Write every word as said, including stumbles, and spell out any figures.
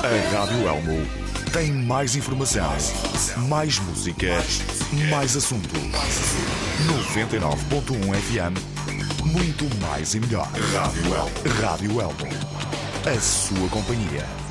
A Rádio Elmo tem mais informação, mais música, mais assuntos. noventa e nove ponto um F M, muito mais e melhor. Rádio Elmo. Rádio Elmo. A sua companhia.